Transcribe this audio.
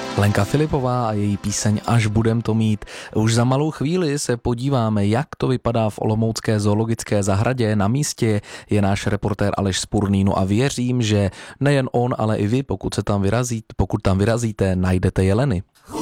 Lenka Filipová a její píseň Až budem to mít. Už za malou chvíli se podíváme, jak to vypadá v olomoucké zoologické zahradě. Na místě je náš reportér Aleš Spurný, no a věřím, že nejen on, ale i vy, pokud tam vyrazíte, najdete jeleny.